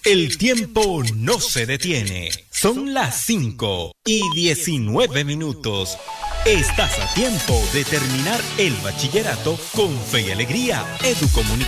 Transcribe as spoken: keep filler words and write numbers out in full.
El tiempo no se detiene. Son las cinco y diecinueve minutos. Estás a tiempo de terminar el bachillerato con fe y alegría. Educomunicación.